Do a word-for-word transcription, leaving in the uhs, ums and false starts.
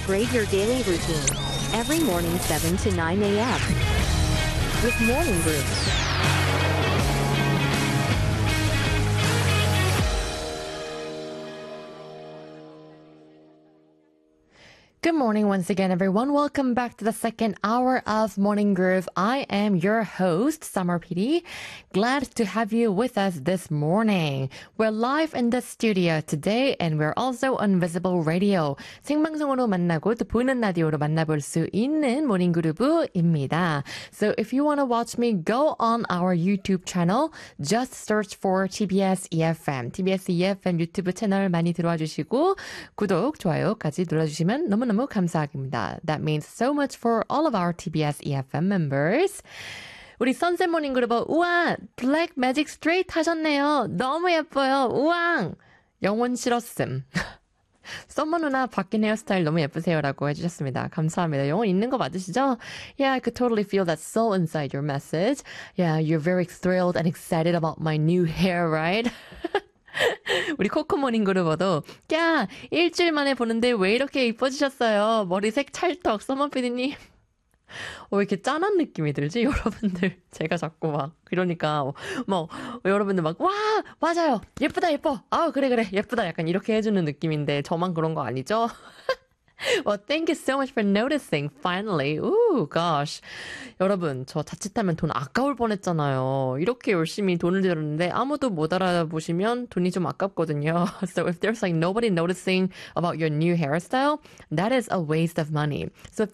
Upgrade your daily routine. Every morning seven to nine a.m. with Morning Groove. Good morning once again, everyone. Welcome back to the second hour of Morning Groove. I am your host, Summer P. Glad to have you with us this morning. We're live in the studio today, and we're also on Visible Radio. 생방송으로 만나고 또 보이는 라디오로 만나볼 수 있는 모닝 그루브입니다. So if you want to watch me, go on our YouTube channel. Just search for 티비에스 이에프엠. 티비에스 이에프엠 유튜브 채널 많이 들어와 주시고 구독, 좋아요까지 눌러주시면 너무 너무 감사합니다. That means so much for all of our 티비에스 이에프엠 members. 우리 선셋 모닝 그루버 우와 블랙 매직 스트레이트 하셨네요. 너무 예뻐요. 우왕 영원 싫었음. 썸머 누나 바뀐 헤어스타일 너무 예쁘세요라고 해주셨습니다. 감사합니다. 영원 있는 거 맞으시죠? Yeah, I could totally feel that soul inside your message. Yeah, you're very thrilled and excited about my new hair, right? 우리 코코모닝 그루버도 야 일주일 만에 보는데 왜 이렇게 이뻐지셨어요? 머리색 찰떡 서머피디님. 왜 이렇게 짠한 느낌이 들지? 여러분들 제가 자꾸 막 그러니까 뭐 여러분들 막 와 맞아요 예쁘다 예뻐 아 그래 그래 예쁘다 약간 이렇게 해주는 느낌인데 저만 그런 거 아니죠? Well, thank you so much for noticing. Finally. Ooh, gosh. 여러분, 저 자칫하면 돈 아까울 뻔했잖아요. 이렇게 열심히 돈을 들였는데 아무도 못 알아보시면 돈이 좀 아깝거든요. So if there's like nobody noticing about your new hairstyle, that is a waste of money. So